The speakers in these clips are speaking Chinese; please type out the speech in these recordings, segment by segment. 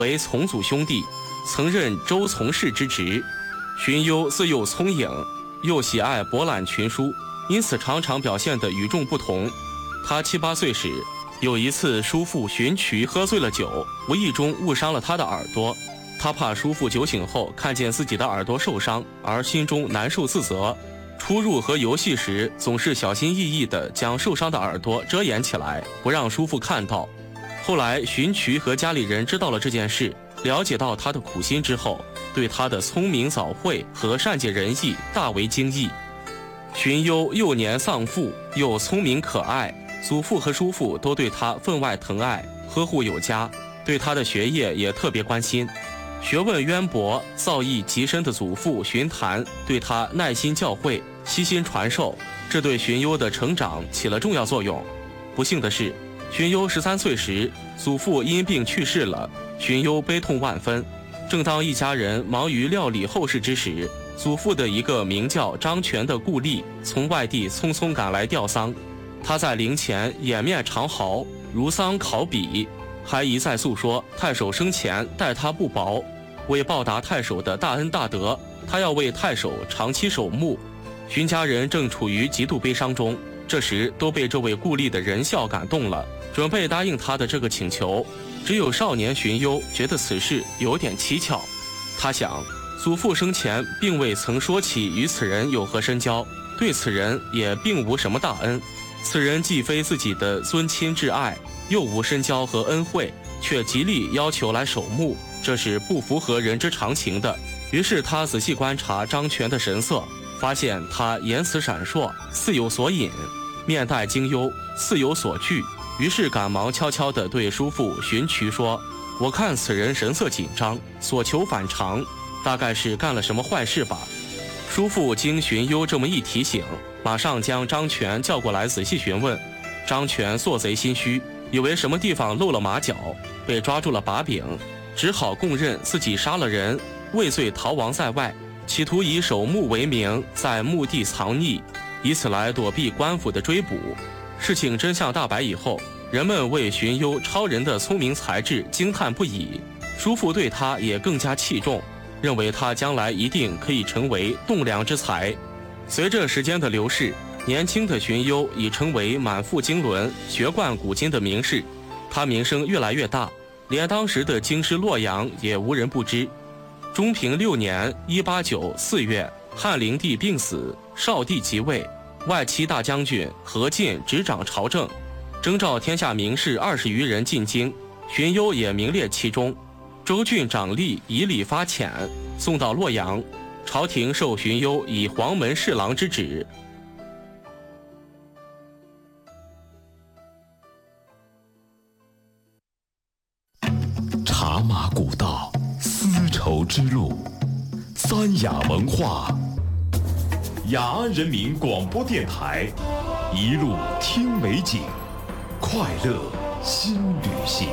为从祖兄弟，曾任周从事之职。荀攸自幼聪颖，又喜爱博览群书，因此常常表现得与众不同。他7、8岁时，有一次叔父荀渠喝醉了酒，无意中误伤了他的耳朵。他怕叔父酒醒后看见自己的耳朵受伤，而心中难受自责。出入和游戏时，总是小心翼翼地将受伤的耳朵遮掩起来，不让叔父看到。后来荀渠和家里人知道了这件事，了解到他的苦心之后，对他的聪明早慧和善解人意大为惊异。荀攸幼年丧父，又聪明可爱，祖父和叔父都对他分外疼爱，呵护有加，对他的学业也特别关心。学问渊博、造诣极深的祖父荀谈对他耐心教诲，悉心传授，这对荀攸的成长起了重要作用。不幸的是，荀攸13岁时，祖父因病去世了，荀攸悲痛万分。正当一家人忙于料理后事之时，祖父的一个名叫张全的故吏从外地匆匆赶来吊丧。他在灵前掩面长嚎，如丧考妣，还一再诉说太守生前待他不薄，为报答太守的大恩大德，他要为太守长期守墓。荀家人正处于极度悲伤中，这时都被这位故吏的仁孝感动了，准备答应他的这个请求。只有少年荀攸觉得此事有点蹊跷，他想，祖父生前并未曾说起与此人有何深交，对此人也并无什么大恩，此人既非自己的尊亲挚爱，又无深交和恩惠，却极力要求来守墓，这是不符合人之常情的。于是他仔细观察张全的神色，发现他言辞闪烁，似有所隐，面带惊忧，似有所惧，于是赶忙悄悄地对叔父荀渠说：“我看此人神色紧张，所求反常，大概是干了什么坏事吧。”叔父经荀攸这么一提醒，马上将张全叫过来仔细询问。张全做贼心虚，以为什么地方露了马脚，被抓住了把柄，只好供认自己杀了人，畏罪逃亡在外，企图以守墓为名在墓地藏匿，以此来躲避官府的追捕。事情真相大白以后，人们为荀攸超人的聪明才智惊叹不已，叔父对他也更加器重，认为他将来一定可以成为栋梁之才。随着时间的流逝，年轻的荀攸已成为满腹经纶、学贯古今的名士，他名声越来越大，连当时的京师洛阳也无人不知。中平6年189 4月，汉灵帝病死，少帝即位，外戚大将军何进执掌朝政，征召天下名士20余人进京，荀攸也名列其中。州郡长吏以礼发遣，送到洛阳，朝廷授荀攸以黄门侍郎之职。 茶马古道，丝绸之路，三雅文化，雅安人民广播电台，一路听美景，快乐新旅行。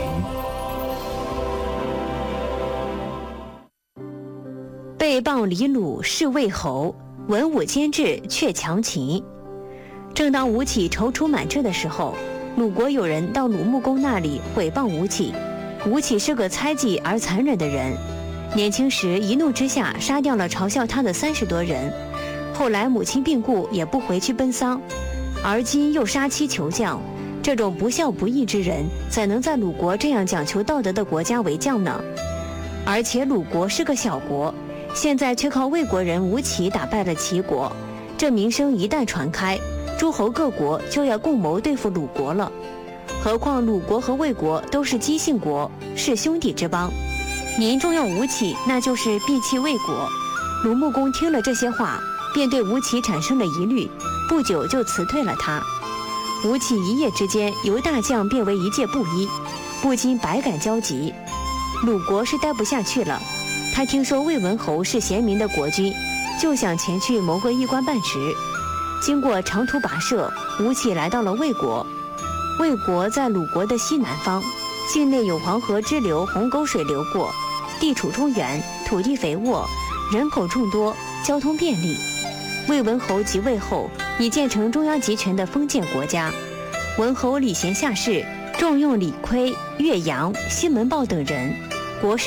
被谤李鲁是魏侯，文武兼治却强秦。正当吴起踌躇满志的时候，鲁国有人到鲁穆公那里毁谤吴起。吴起是个猜忌而残忍的人，年轻时一怒之下杀掉了嘲笑他的30多人，后来母亲病故也不回去奔丧，而今又杀妻求将，这种不孝不义之人，怎能在鲁国这样讲求道德的国家为将呢？而且鲁国是个小国，现在却靠魏国人吴起打败了齐国，这名声一旦传开，诸侯各国就要共谋对付鲁国了。何况鲁国和魏国都是姬姓国，是兄弟之邦，您重用吴起，那就是避弃魏国。鲁穆公听了这些话，便对吴起产生了疑虑，不久就辞退了他。吴起一夜之间由大将变为一介布衣，不禁百感交集。鲁国是待不下去了，他听说魏文侯是贤明的国君，就想前去谋个一官半职。经过长途跋涉，吴起来到了魏国。魏国在鲁国的西南方，境内有黄河支流鸿沟水流过，地处中原，土地肥沃，人口众多，交通便利。魏文侯即位后，已建成中央集权的封建国家。文侯礼贤下士，重用李悝、岳阳、西门豹等人， 国士